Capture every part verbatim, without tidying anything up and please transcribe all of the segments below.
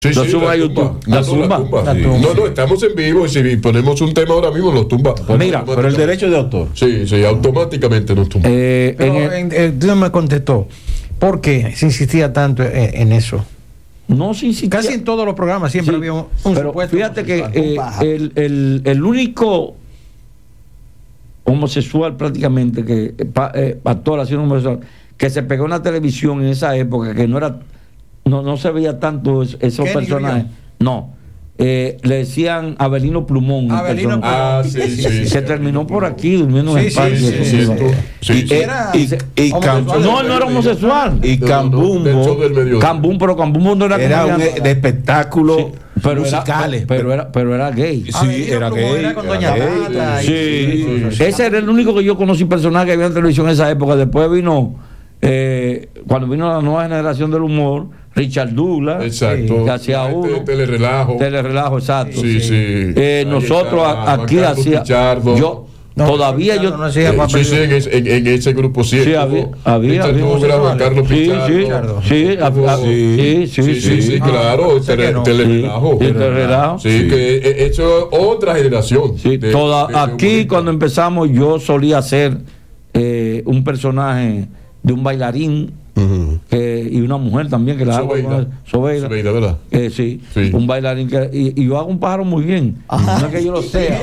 Sí, lo sí, subo la a YouTube. tumba. La Ah, no, tumba. la tumba, La sí. tumba. No, no, estamos en vivo y si ponemos un tema ahora mismo, los tumba. Mira, Pero el derecho de autor. Sí, sí, automáticamente nos tumba. Eh, Pero en el- en- eh, tú no me contestó. ¿Por qué se insistía tanto en, en eso? no se insistía. Casi en todos los programas siempre Sí, había un, un pero supuesto fíjate que homosexual, un eh, pájaro. el, el, el único homosexual prácticamente que eh, pa, eh, actor así homosexual que se pegó en la televisión en esa época, que no era no, no se veía tanto es- esos Kenny personajes, Griot. no, eh, le decían Abelino Plumón, el Abelino personaje, Ah, sí, sí, sí. que terminó por aquí durmiendo en Sí, el sí, parque. sí, Sí, sí, tú- sí, Y, sí. Era y, y homosexual. Cam- no, él no era homosexual. y No, no, no, del show Cambumbo del mediodía. Cambum, pero Cambumbo no era era un comediante. de espectáculo Sí, pero era, musicales. pero era, pero era gay. Sí, Abelino era Plumón gay. era con era Doña gay. Tata y- Sí, sí, ese era el único que yo conocí personal que había en televisión en esa época. Después vino, eh, cuando vino la nueva generación del humor, Richard Douglas, Exacto. que hacía Este, uno, Telerelajo. telerelajo, exacto. Sí, sí. Eh, Ahí nosotros está a- aquí Juan Carlos hacía, Pichardo. yo No, todavía Ricardo yo, no hacía Eh, papel. sí, sí, en, ese- en- en ese grupo sí. Sí, estuvo había- había- Richard había Douglas, Juan homosexuales. Carlos sí, Pichardo. sí, sí, Estuvo- a- a- sí, sí, sí, sí, sí, Ah, claro, pensé que tele- no. telerelajo. Sí, telerelajo. Sí, Sí. que eh, eso es otra generación. sí, de- toda- de- de aquí humoristas. cuando empezamos yo solía ser eh, un personaje de un bailarín Ujú. que, y una mujer también que la hago Sobeida. con- Sobeida. Sobeida, ¿verdad? Eh, sí, Sí. un bailarín que, y, y yo hago un pájaro muy bien, no es que yo lo sea.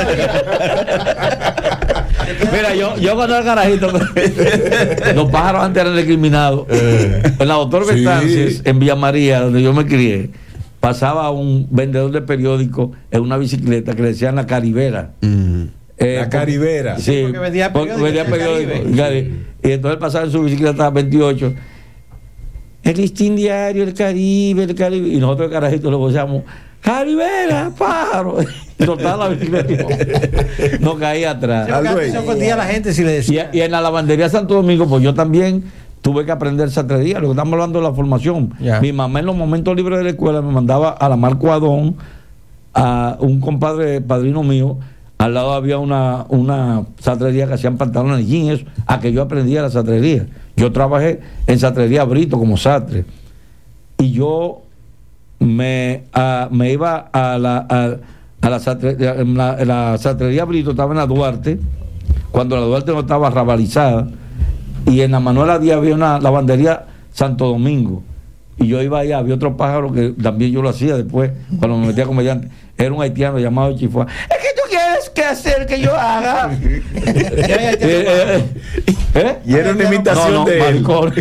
Mira, yo, yo cuando era carajito, los pájaros antes eran discriminados. Eh. En la doctor Sí. Betances, en Villa María, donde yo me crié, pasaba un vendedor de periódico en una bicicleta que le decían la caribera. Mm. Eh, La caribera. Sí, Porque vendía porque periódico vendía en el periódico, Caribe. Cari- Y entonces él pasaba en su bicicleta veintiocho. El listín diario, el Caribe, el Caribe. Y nosotros, el carajito, lo decíamos, caribera, pájaro. Y soltaba la bicicleta. No caía atrás. Sí, porque Algo antes se ahí. ofendía a la gente si le Y, decía. y en la lavandería Santo Domingo, pues yo también tuve que aprender satrería, lo que estamos hablando de la formación. Ya. Mi mamá en los momentos libres de la escuela me mandaba a la Marco Adón, a un compadre padrino mío, al lado había una, una satrería que hacían pantalones de jeans, eso, a que yo aprendía la satrería. Yo trabajé en satrería Brito como sastre. Y yo me, a- me iba a la, a, a la, satre- en la, en la satrería Brito, estaba en la Duarte, cuando la Duarte no estaba rabalizada, y en la Manuela Díaz había una lavandería Santo Domingo. Y yo iba allá, había otro pájaro que también yo lo hacía después, cuando me metía comediante. Era un haitiano llamado Chifuá. Es que tú quieres que hacer que yo haga. Eh, eh, eh, Y era una imitación no, no, de él. maricón.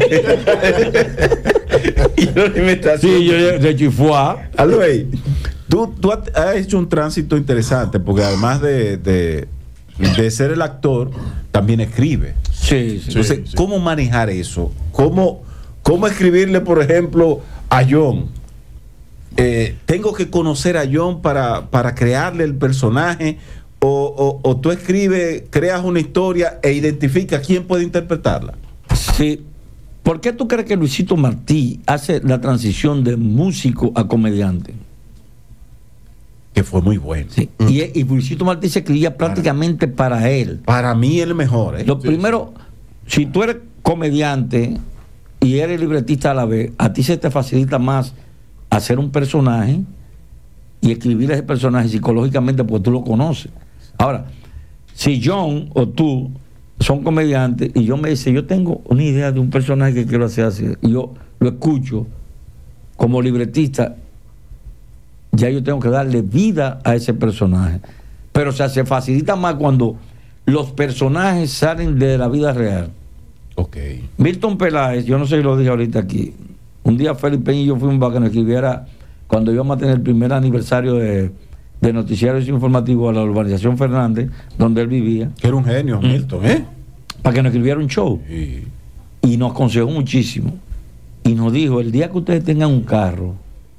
Y era una imitación. Sí, yo de Chifuá. Alway, tú, tú has has hecho un tránsito interesante porque además de, de, de ser el actor, también escribe. Sí, sí. Entonces, sí. ¿cómo manejar eso? ¿Cómo, cómo escribirle, por ejemplo, a John? Eh, ¿Tengo que conocer a John para, para crearle el personaje? O, o, o tú escribes, creas una historia e identificas quién puede interpretarla? Sí. ¿Por qué tú crees que Luisito Martí hace la transición de músico a comediante? Que fue muy bueno. Sí. Y, y Luisito Martí se escribía prácticamente para él. Para mí el mejor. ¿eh? Lo primero, si tú eres comediante y eres libretista a la vez, a ti se te facilita más hacer un personaje y escribir ese personaje psicológicamente porque tú lo conoces. Ahora, si John o tú son comediantes y yo me dice, yo tengo una idea de un personaje que quiero hacer así, y yo lo escucho como libretista, ya yo tengo que darle vida a ese personaje. Pero o sea, se facilita más cuando los personajes salen de la vida real. Ok. Milton Peláez, yo no sé si lo dije ahorita aquí, un día Felipe Peña y yo fuimos para que nos escribiera, cuando íbamos a tener el primer aniversario de, de Noticiarios Informativos a la urbanización Fernández, donde él vivía, Que era un genio, Milton, ¿eh? para que nos escribiera un show. Sí. Y nos aconsejó muchísimo. Y nos dijo, el día que ustedes tengan un carro,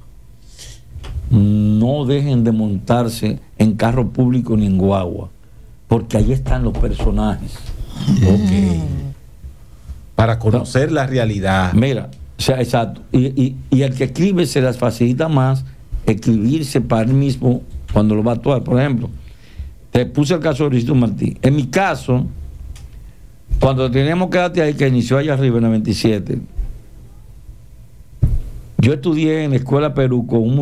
no dejen de montarse en carro público ni en guagua, porque ahí están los personajes. Ok. Para conocer la realidad. Mira, o sea, exacto. Y, y, y el que escribe se las facilita más escribirse para él mismo cuando lo va a actuar. Por ejemplo, te puse el caso de Luisito Martí. En mi caso, cuando teníamos Quédate Ahí, que inició allá arriba en el veintisiete, Yo estudié en la Escuela Perú con un